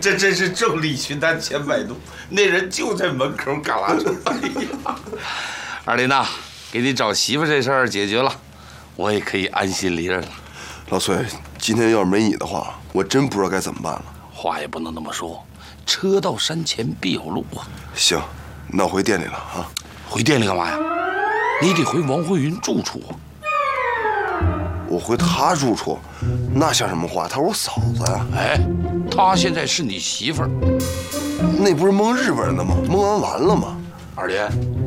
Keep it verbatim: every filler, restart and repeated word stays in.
这真是众里寻他千百度，那人就在门口旮旯中。哎呀，二林呐，给你找媳妇这事儿解决了，我也可以安心离任了。 老崔，今天要是没你的话，我真不知道该怎么办了。 话也不能那么说，车到山前必有路啊。 行，那我回店里了啊。 回店里干嘛呀？你得回王慧云住处。 我回她住处，那像什么话？她是我嫂子呀。 哎，她现在是你媳妇儿。 那不是蒙日本人的吗？蒙完完了吗？ 二林。